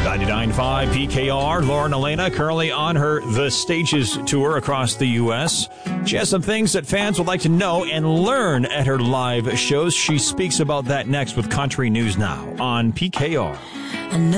99.5 PKR, Lauren Elena, currently on her The Stages tour across the U.S. She has some things that fans would like to know and learn at her live shows. She speaks about that next with Country News Now on PKR.